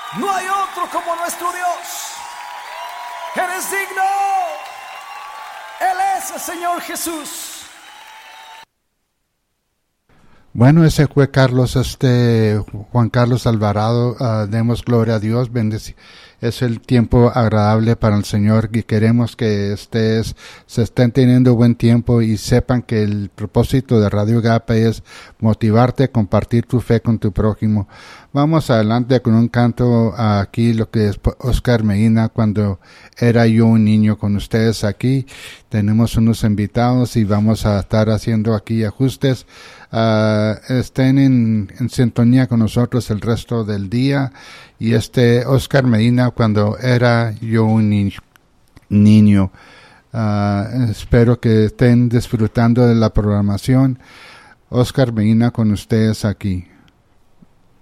No hay otro como nuestro Dios. Eres digno. Él es el Señor Jesús. Bueno, ese fue Juan Carlos Alvarado. Demos gloria a Dios. Es el tiempo agradable para el Señor y queremos que se estén teniendo buen tiempo y sepan que el propósito de Radio Agape es motivarte a compartir tu fe con tu prójimo. Vamos adelante con un canto aquí, lo que es Oscar Medina, cuando era yo un niño, con ustedes aquí. Tenemos unos invitados y vamos a estar haciendo aquí ajustes. Estén en sintonía con nosotros el resto del día. Y Oscar Medina, cuando era yo un niño. Espero que estén disfrutando de la programación. Oscar Medina con ustedes aquí.